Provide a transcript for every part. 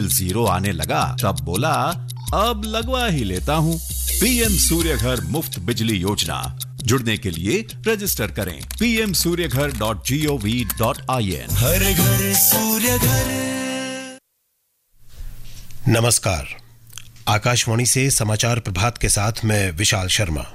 Bill 0 आने लगा तब बोला अब लगवा ही लेता हूँ। पीएम सूर्य घर मुफ्त बिजली योजना, जुड़ने के लिए रजिस्टर करें pmsuryaghar.gov.in। हर घर सूर्य घर। नमस्कार, आकाशवाणी से समाचार प्रभात के साथ मैं विशाल शर्मा।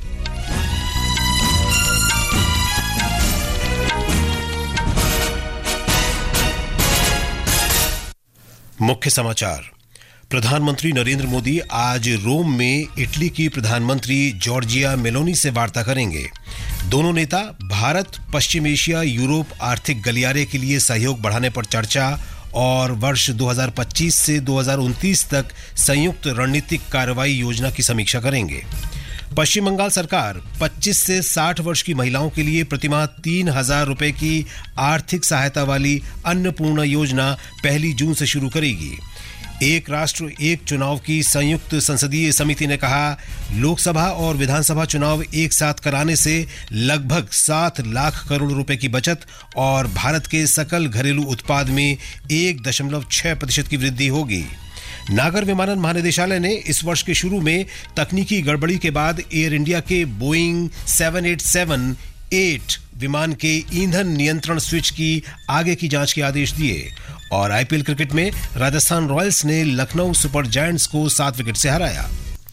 मुख्य समाचार। प्रधानमंत्री नरेंद्र मोदी आज रोम में इटली की प्रधानमंत्री जॉर्जिया मेलोनी से वार्ता करेंगे। दोनों नेता भारत, पश्चिम एशिया, यूरोप आर्थिक गलियारे के लिए सहयोग बढ़ाने पर चर्चा और वर्ष 2025 से 2029 तक संयुक्त रणनीतिक कार्रवाई योजना की समीक्षा करेंगे। पश्चिम बंगाल सरकार 25 से 60 वर्ष की महिलाओं के लिए प्रतिमाह 3,000 रुपए की आर्थिक सहायता वाली अन्नपूर्णा योजना 1 जून से शुरू करेगी। एक राष्ट्र एक चुनाव की संयुक्त संसदीय समिति ने कहा, लोकसभा और विधानसभा चुनाव एक साथ कराने से लगभग 7 लाख करोड़ रुपए की बचत और भारत के सकल घरेलू उत्पाद में 1.6% की वृद्धि होगी। नागर विमानन महानिदेशालय ने इस वर्ष के शुरू में तकनीकी गड़बड़ी के बाद एयर इंडिया के बोइंग 787-8 विमान के ईंधन नियंत्रण स्विच की आगे की जांच के आदेश दिए। और आईपीएल क्रिकेट में राजस्थान रॉयल्स ने लखनऊ सुपर जायंट्स को 7 विकेट से हराया।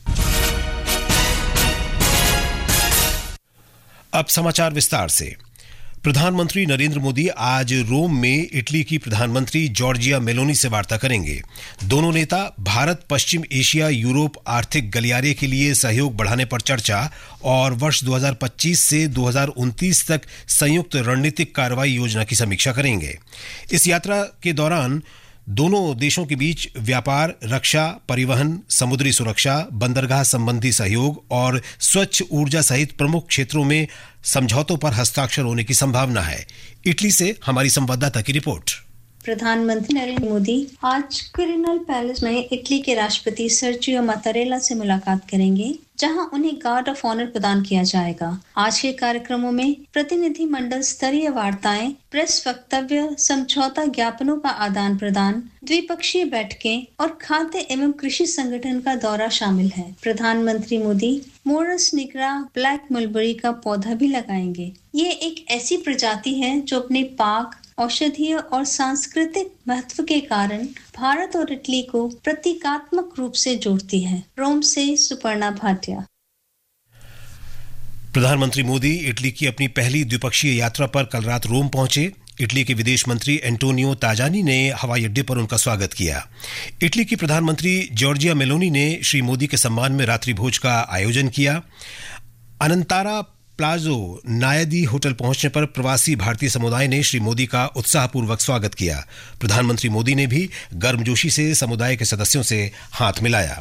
अब समाचार विस्तार से। प्रधानमंत्री नरेंद्र मोदी आज रोम में इटली की प्रधानमंत्री जॉर्जिया मेलोनी से वार्ता करेंगे। दोनों नेता भारत, पश्चिम एशिया, यूरोप आर्थिक गलियारे के लिए सहयोग बढ़ाने पर चर्चा और वर्ष 2025 से 2029 तक संयुक्त रणनीतिक कार्रवाई योजना की समीक्षा करेंगे। इस यात्रा के दौरान दोनों देशों के बीच व्यापार, रक्षा, परिवहन, समुद्री सुरक्षा, बंदरगाह संबंधी सहयोग और स्वच्छ ऊर्जा सहित प्रमुख क्षेत्रों में समझौतों पर हस्ताक्षर होने की संभावना है। इटली से हमारी संवाददाता की रिपोर्ट। प्रधानमंत्री नरेंद्र मोदी आज क्विरिनल पैलेस में इटली के राष्ट्रपति सर्जियो मात्तारेला से मुलाकात करेंगे, जहां उन्हें गार्ड ऑफ ऑनर प्रदान किया जाएगा। आज के कार्यक्रमों में प्रतिनिधि मंडल स्तरीय वार्ताएं, प्रेस वक्तव्य, समझौता ज्ञापनों का आदान प्रदान, द्विपक्षीय बैठकें और खाद्य एवं कृषि संगठन का दौरा शामिल है। प्रधानमंत्री Modi Morris nigra black mulberry का पौधा भी लगाएंगे। ये एक ऐसी प्रजाति है जो अपने पाक, औषधीय और सांस्कृतिक महत्व के कारण भारत और इटली को प्रतीकात्मक रूप से जोड़ती है। रोम से सुपर्णा भाटिया। प्रधानमंत्री मोदी इटली की अपनी पहली द्विपक्षीय यात्रा पर कल रात रोम पहुंचे। इटली के विदेश मंत्री एंटोनियो ताजानी ने हवाई अड्डे पर उनका स्वागत किया। इटली की प्रधानमंत्री जॉर्जिया मेलोनी ने श्री मोदी के सम्मान में रात्रि भोज का आयोजन किया। अनंतारा प्लाजो नायदी होटल पहुंचने पर प्रवासी भारतीय समुदाय ने श्री मोदी का उत्साहपूर्वक स्वागत किया। प्रधानमंत्री मोदी ने भी गर्मजोशी से समुदाय के सदस्यों से हाथ मिलाया।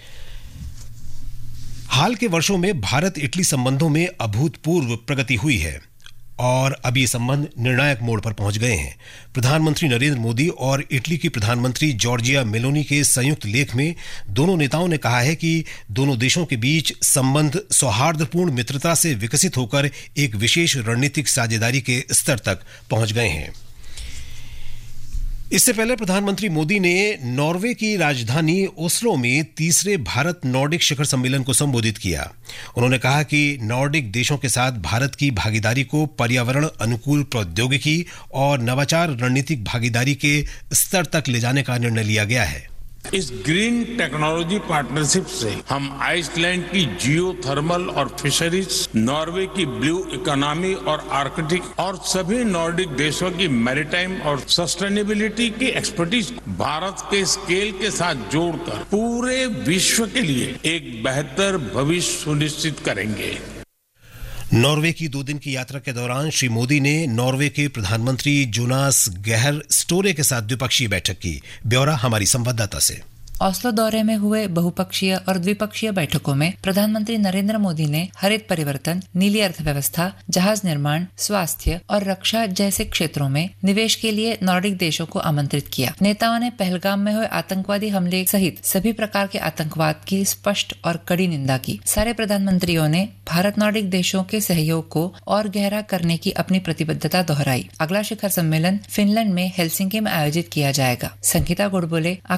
हाल के वर्षों में भारत इटली संबंधों में अभूतपूर्व प्रगति हुई है और अब ये संबंध निर्णायक मोड़ पर पहुंच गए हैं। प्रधानमंत्री नरेंद्र मोदी और इटली की प्रधानमंत्री जॉर्जिया मेलोनी के संयुक्त लेख में दोनों नेताओं ने कहा है कि दोनों देशों के बीच संबंध सौहार्दपूर्ण मित्रता से विकसित होकर एक विशेष रणनीतिक साझेदारी के स्तर तक पहुंच गए हैं। इससे पहले प्रधानमंत्री मोदी ने नॉर्वे की राजधानी ओस्लो में तीसरे भारत नॉर्डिक शिखर सम्मेलन को संबोधित किया। उन्होंने कहा कि नॉर्डिक देशों के साथ भारत की भागीदारी को पर्यावरण अनुकूल प्रौद्योगिकी और नवाचार रणनीतिक भागीदारी के स्तर तक ले जाने का निर्णय लिया गया है। इस ग्रीन टेक्नोलॉजी पार्टनरशिप से हम आइसलैंड की जियो थर्मल और फिशरीज, नॉर्वे की ब्लू इकोनॉमी और आर्कटिक और सभी नॉर्डिक देशों की मैरीटाइम और सस्टेनेबिलिटी की एक्सपर्टीज भारत के स्केल के साथ जोड़कर पूरे विश्व के लिए एक बेहतर भविष्य सुनिश्चित करेंगे। नॉर्वे की 2 दिन की यात्रा के दौरान श्री मोदी ने नॉर्वे के प्रधानमंत्री जोनास गहर स्टोरे के साथ द्विपक्षीय बैठक की। ब्यौरा हमारी संवाददाता से। ओस्लो दौरे में हुए बहुपक्षीय और द्विपक्षीय बैठकों में प्रधानमंत्री नरेंद्र मोदी ने हरित परिवर्तन, नीली अर्थव्यवस्था, जहाज निर्माण, स्वास्थ्य और रक्षा जैसे क्षेत्रों में निवेश के लिए नॉर्डिक देशों को आमंत्रित किया। नेताओं ने पहलगाम में हुए आतंकवादी हमले सहित सभी प्रकार के आतंकवाद की स्पष्ट और कड़ी निंदा की। सारे प्रधानमंत्रियों ने भारत नॉर्डिक देशों के सहयोग को और गहरा करने की अपनी प्रतिबद्धता दोहराई। अगला शिखर सम्मेलन फिनलैंड में हेलसिंकी में आयोजित किया जाएगा। संगीता गोडबोले,